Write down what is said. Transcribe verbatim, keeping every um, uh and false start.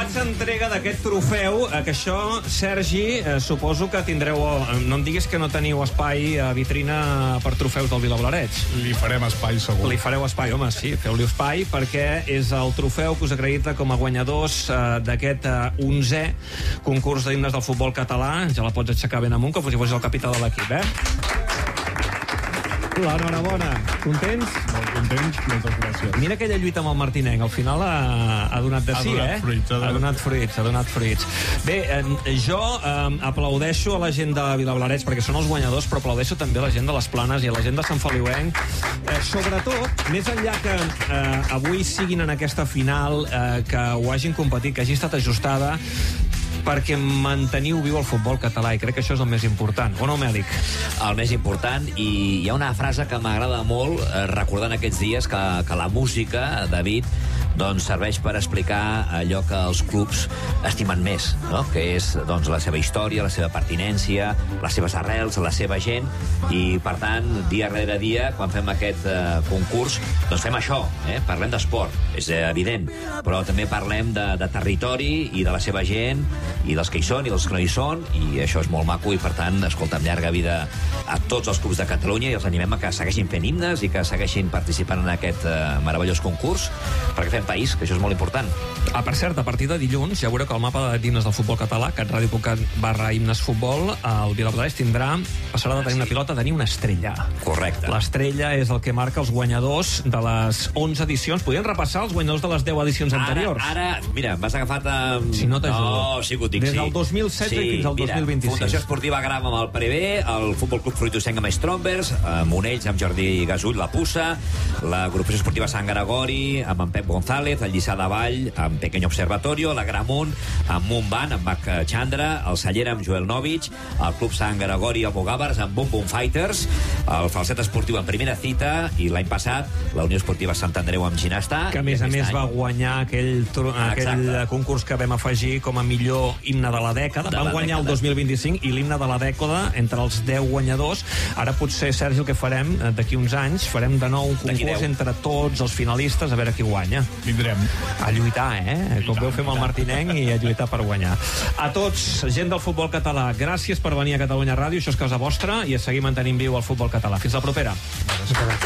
faig entrega d'aquest trofeu, eh, que això, Sergi, eh, suposo que tindreu... Eh, no em diguis que no teniu espai a vitrina per trofeus del Vilablareix. Li farem espai, segur. Li fareu espai, home, sí, feu-li espai, perquè és el trofeu que us acredita com a guanyadors eh, d'aquest eh, onzè concurs d'himnes del futbol català. Ja la pots aixecar ben amunt, com si fos el capità de l'equip, eh? L'enhorabona. Contents? Molt contents, moltes gràcies. Mira aquella lluita amb el Martinenc, al final ha, ha donat de ha sí, donat eh? Fruits, ha, donat... ha donat fruits, ha donat fruits. Bé, eh, jo eh, aplaudeixo a la gent de Vilablareix perquè són els guanyadors, però aplaudeixo també a la gent de les Planes i a la gent de Sant Feliuenc. Eh, sobretot, més enllà que eh, avui siguin en aquesta final, eh, que ho hagin competit, que hagi estat ajustada, perquè manteniu viu el futbol català, i crec que això és el més important, o no, Mèlic? El més important, i hi ha una frase que m'agrada molt, eh, recordant aquests dies que, que la música, David, doncs serveix per explicar allò que els clubs estimen més, no? Que és doncs, la seva història, la seva pertinència, les seves arrels, la seva gent, i per tant, dia rere dia, quan fem aquest eh, concurs, doncs fem això, eh? Parlem d'esport, és evident, però també parlem de, de territori i de la seva gent, i dels que hi són i dels que no hi són, i això és molt maco, i per tant, escolta'm, llarga vida a tots els clubs de Catalunya, i els animem a que segueixin fent himnes i que segueixin participant en aquest eh, meravellós concurs, perquè fem país, que això és molt important. Ah, per cert, a partir de dilluns ja veureu que el mapa d'himnes del futbol català, catradio.cat barra himnes futbol, el Vilablareix tindrà, passarà de tenir una pilota a tenir una estrella. Correcte. L'estrella és el que marca els guanyadors de les onze edicions. Podríem repassar els guanyadors de les deu edicions anteriors. Ara, ara mira, m'has agafat amb... Si no t'ajudo. No, sí que ho dic, Des sí. del dos mil setze sí, fins al mira, dos mil vint-i-sis. Fundació Esportiva Gram amb el Prevé, el Futbol Club Fruitosenc amb Strombers, Monells amb Jordi Gasull, la Pussa, l'Agrupació Esportiva Sant Gregori amb en Pep González, el Lliçà de Vall amb Pequeño Observatorio, la Gramunt amb Montban, amb Marc Chandra, el Cellera amb Joel Novich, el Club Sant Gregori a Bogàvars amb Bum Bum Fighters, el Falset Esportiu en Primera Cita, i l'any passat la Unió Esportiva Sant Andreu amb Ginestà. Que a més a més any... va guanyar aquell, aquell concurs que vam afegir com a millor himne de la dècada. De Van la guanyar dècada. El dos mil vint-i-cinc, i l'himne de la dècada entre els deu guanyadors. Ara potser, Sergi, el que farem d'aquí uns anys, farem de nou un concurs entre tots els finalistes a veure qui guanya. Vindrem. A lluitar, eh? Com veu fer amb el Martinenc, i a lluitar per guanyar. A tots, gent del futbol català, gràcies per venir a Catalunya Ràdio, això és casa vostra, i a seguir mantenint viu el futbol català. Fins la propera.